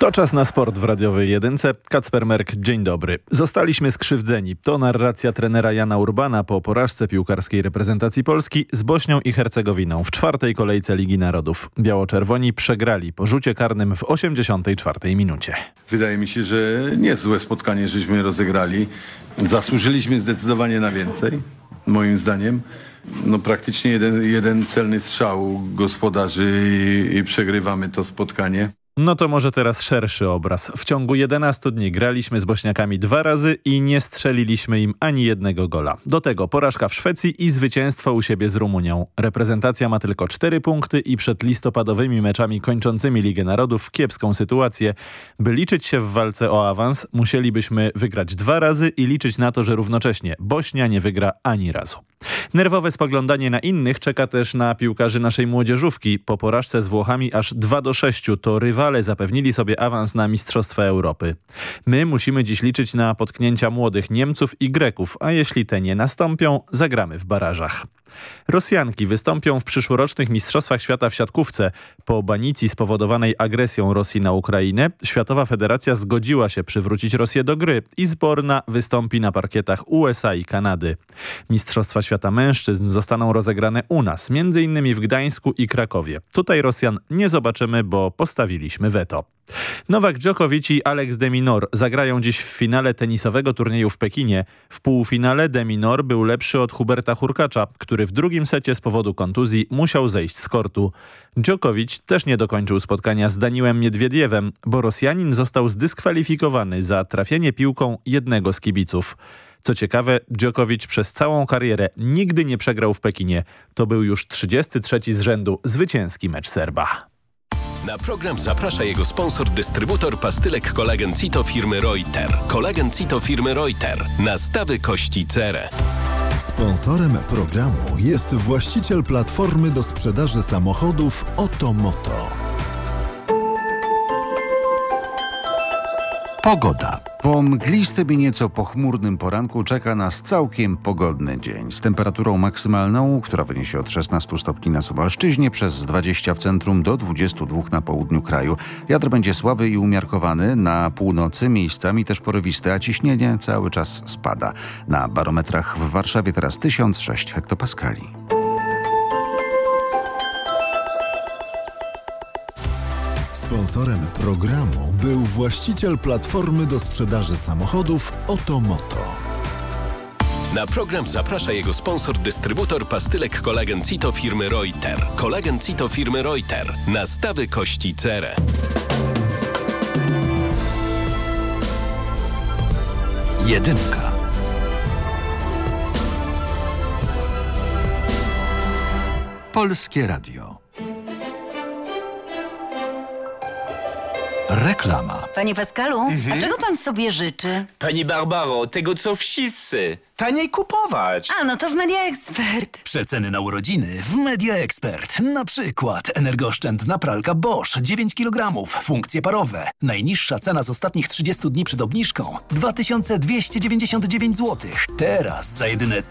To czas na sport w radiowej jedynce. Kacper Merk, dzień dobry. Zostaliśmy skrzywdzeni. To narracja trenera Jana Urbana po porażce piłkarskiej reprezentacji Polski z Bośnią i Hercegowiną w czwartej kolejce Ligi Narodów. Biało-czerwoni przegrali po rzucie karnym w 84 minucie. Wydaje mi się, że niezłe spotkanie żeśmy rozegrali. Zasłużyliśmy zdecydowanie na więcej, moim zdaniem. Praktycznie jeden celny strzał gospodarzy i przegrywamy to spotkanie. No to może teraz szerszy obraz. W ciągu 11 dni graliśmy z Bośniakami 2 razy i nie strzeliliśmy im ani jednego gola. Do tego porażka w Szwecji i zwycięstwo u siebie z Rumunią. Reprezentacja ma tylko 4 punkty i przed listopadowymi meczami kończącymi Ligę Narodów kiepską sytuację. By liczyć się w walce o awans, musielibyśmy wygrać 2 razy i liczyć na to, że równocześnie Bośnia nie wygra ani razu. Nerwowe spoglądanie na innych czeka też na piłkarzy naszej młodzieżówki. Po porażce z Włochami aż 2-6 to rywale zapewnili sobie awans na Mistrzostwa Europy. My musimy dziś liczyć na potknięcia młodych Niemców i Greków, a jeśli te nie nastąpią, zagramy w barażach. Rosjanki wystąpią w przyszłorocznych Mistrzostwach Świata w siatkówce. Po banicji spowodowanej agresją Rosji na Ukrainę, Światowa Federacja zgodziła się przywrócić Rosję do gry i zborna wystąpi na parkietach USA i Kanady. Mistrzostwa Świata Mężczyzn zostaną rozegrane u nas, m.in. w Gdańsku i Krakowie. Tutaj Rosjan nie zobaczymy, bo postawiliśmy weto. Nowak Djokovic i Alex de Minaur zagrają dziś w finale tenisowego turnieju w Pekinie. W półfinale de Minaur był lepszy od Huberta Hurkacza, który w drugim secie z powodu kontuzji musiał zejść z kortu. Djokovic też nie dokończył spotkania z Daniłem Miedwiediewem, bo Rosjanin został zdyskwalifikowany za trafienie piłką jednego z kibiców. Co ciekawe, Djokovic przez całą karierę nigdy nie przegrał w Pekinie. To był już 33 z rzędu zwycięski mecz Serba. Na program zaprasza jego sponsor, dystrybutor pastylek Kolagen Cito firmy Reuter. Kolagen Cito firmy Reuter. Nastawy kości cerę. Sponsorem programu jest właściciel platformy do sprzedaży samochodów Otomoto. Pogoda. Po mglistym i nieco pochmurnym poranku czeka nas całkiem pogodny dzień z temperaturą maksymalną, która wyniesie od 16 stopni na Suwalszczyźnie, przez 20 w centrum do 22 na południu kraju. Wiatr będzie słaby i umiarkowany, na północy miejscami też porywisty, a ciśnienie cały czas spada. Na barometrach w Warszawie teraz 1006 hektopaskali. Sponsorem programu był właściciel platformy do sprzedaży samochodów Otomoto. Na program zaprasza jego sponsor, dystrybutor pastylek Kolagen Cito firmy Reuter. Kolagen Cito firmy Reuter. Nastawy kości cerę. Jedynka. Polskie Radio. Reklama. Panie Pascalu, a czego pan sobie życzy? Pani Barbaro, tego co wszyscy. Taniej kupować. A, no to w Media Expert. Przeceny na urodziny w Media Expert. Na przykład energooszczędna pralka Bosch 9 kg, funkcje parowe. Najniższa cena z ostatnich 30 dni przed obniżką 2299 zł. Teraz za jedyne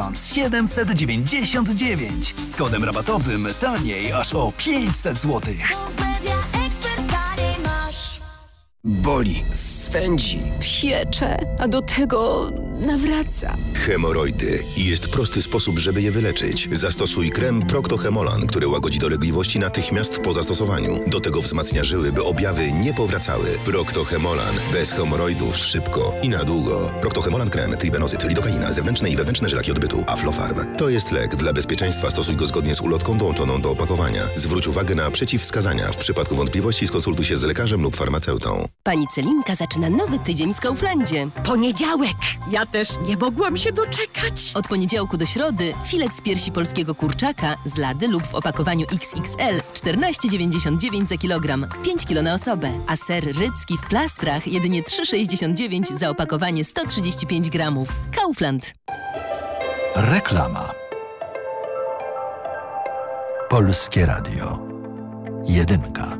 1799. Z kodem rabatowym taniej aż o 500 zł. Boli, swędzi, piecze, a do tego nawraca. Hemoroidy. I jest prosty sposób, żeby je wyleczyć. Zastosuj krem Procto-Hemolan, który łagodzi dolegliwości natychmiast po zastosowaniu. Do tego wzmacnia żyły, by objawy nie powracały. Procto-Hemolan. Bez hemoroidów szybko i na długo. Procto-Hemolan krem, tribenozyt, lidokaina, zewnętrzne i wewnętrzne żylaki odbytu, Aflofarm. To jest lek. Dla bezpieczeństwa stosuj go zgodnie z ulotką dołączoną do opakowania. Zwróć uwagę na przeciwwskazania. W przypadku wątpliwości skonsultuj się z lekarzem lub farmaceutą. Pani Celinka zaczyna nowy tydzień w Kauflandzie. Poniedziałek! Ja też nie mogłam się doczekać. Od poniedziałku do środy filet z piersi polskiego kurczaka z lady lub w opakowaniu XXL 14,99 za kilogram, 5 kg na osobę. A ser rycki w plastrach jedynie 3,69 za opakowanie 135 gramów. Kaufland. Reklama. Polskie Radio. Jedynka.